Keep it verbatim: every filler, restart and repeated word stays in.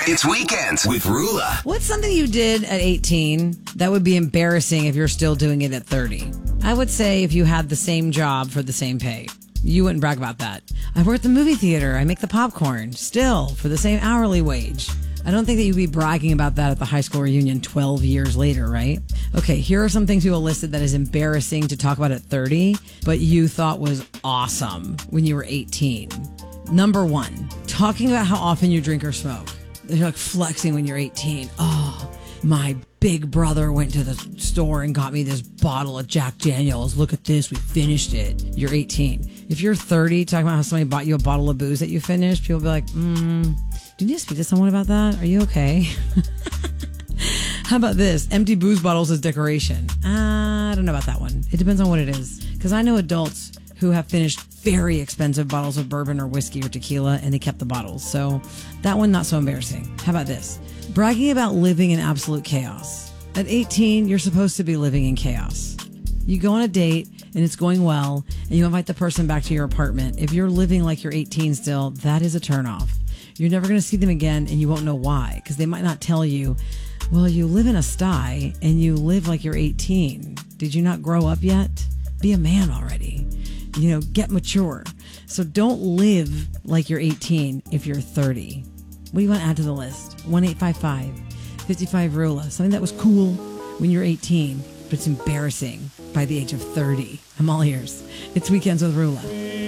It's Weekends with Rula. What's something you did at eighteen that would be embarrassing if you're still doing it at thirty? I would say if you had the same job for the same pay. You wouldn't brag about that. I work at the movie theater. I make the popcorn. Still, for the same hourly wage. I don't think that you'd be bragging about that at the high school reunion twelve years later, right? Okay, here are some things people listed that is embarrassing to talk about at thirty, but you thought was awesome when you were eighteen. Number one, talking about how often you drink or smoke. They're like flexing when you're eighteen. Oh, my big brother went to the store and got me this bottle of Jack Daniels. Look at this. We finished it. You're eighteen. If you're thirty, talking about how somebody bought you a bottle of booze that you finished, people will be like, hmm, do you need to speak to someone about that? Are you okay? How about this? Empty booze bottles as decoration. Uh, I don't know about that one. It depends on what it is. Because I know adults who have finished very expensive bottles of bourbon or whiskey or tequila and they kept the bottles. So that one, not so embarrassing. How about this? Bragging about living in absolute chaos. At eighteen, you're supposed to be living in chaos. You go on a date and it's going well and you invite the person back to your apartment. If you're living like you're eighteen still, that is a turnoff. You're never going to see them again and you won't know why, because they might not tell you, well, you live in a sty and you live like you're eighteen. Did you not grow up yet? Be a man already. You know, get mature. So don't live like you're eighteen if you're thirty. What do you want to add to the list? one eight five five, five five, Rula. Something that was cool when you're eighteen, but it's embarrassing by the age of thirty. I'm all ears. It's Weekends with Rula.